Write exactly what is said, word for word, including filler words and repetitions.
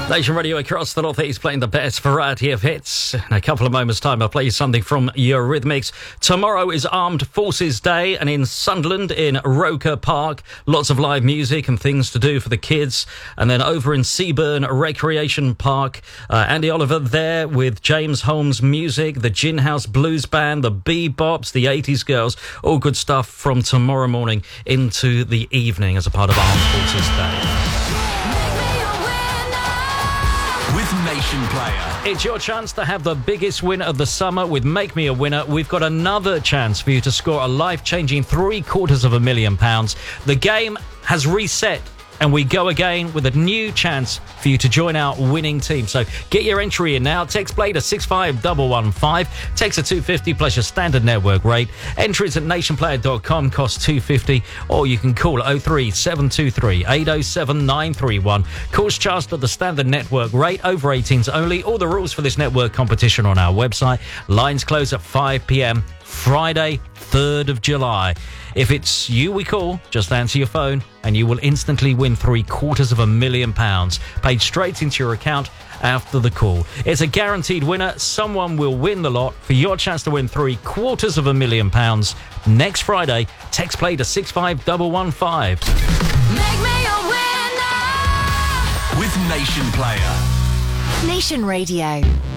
Nation Radio across the North East playing the best variety of hits. In a couple of moments' time, I'll play you something from Eurythmics. Tomorrow is Armed Forces Day, and in Sunderland, in Roker Park, lots of live music and things to do for the kids. And then over in Seaburn Recreation Park, uh, Andy Oliver there with James Holmes Music, the Gin House Blues Band, the Bebops, the eighties Girls, all good stuff from tomorrow morning into the evening as a part of Armed Forces Day. Nation Player. It's your chance to have the biggest win of the summer with Make Me a Winner. We've got another chance for you to score a life-changing three quarters of a million pounds. The game has reset, and we go again with a new chance for you to join our winning team. So get your entry in now. Text play to six five one one five. Text a two fifty plus your standard network rate. Entries at nationplayer dot com cost two fifty, or you can call oh three seven two three eight oh seven nine three one. Calls charged at the standard network rate, over eighteens only. All the rules for this network competition on our website. Lines close at five p.m. Friday, third of July. If it's you we call, just answer your phone and you will instantly win three quarters of a million pounds paid straight into your account after the call. It's a guaranteed winner. Someone will win the lot. For your chance to win three quarters of a million pounds next Friday, text play to six five one one five. Make me a winner with Nation Player. Nation Radio.